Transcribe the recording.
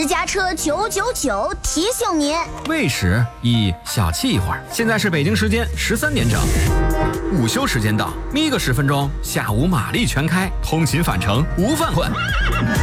家车999提醒您： 未时宜小憩一会儿。现在是北京时间13点整，午休时间到，眯个10分钟，下午马力全开，通勤返程无犯困。